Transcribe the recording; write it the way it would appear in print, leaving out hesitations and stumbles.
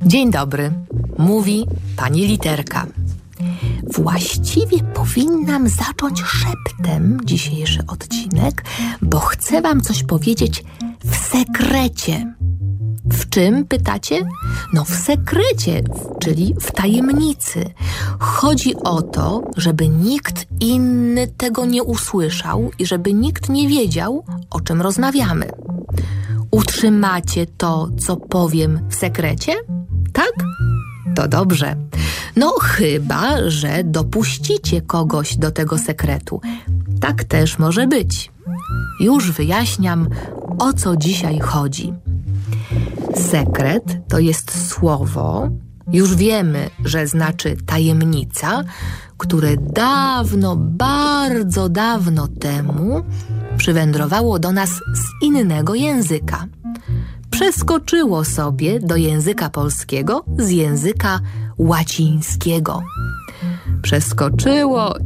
Dzień dobry, mówi pani Literka. Właściwie powinnam zacząć szeptem dzisiejszy odcinek, bo chcę wam coś powiedzieć w sekrecie. W czym, pytacie? No w sekrecie, czyli w tajemnicy. Chodzi o to, żeby nikt inny tego nie usłyszał i żeby nikt nie wiedział, o czym rozmawiamy. Utrzymacie to, co powiem w sekrecie? Tak? To dobrze. No chyba, że dopuścicie kogoś do tego sekretu. Tak też może być. Już wyjaśniam, o co dzisiaj chodzi. Sekret to jest słowo, już wiemy, że znaczy tajemnica, które dawno, bardzo dawno temu przywędrowało do nas z innego języka. Przeskoczyło sobie do języka polskiego z języka łacińskiego. Przeskoczyło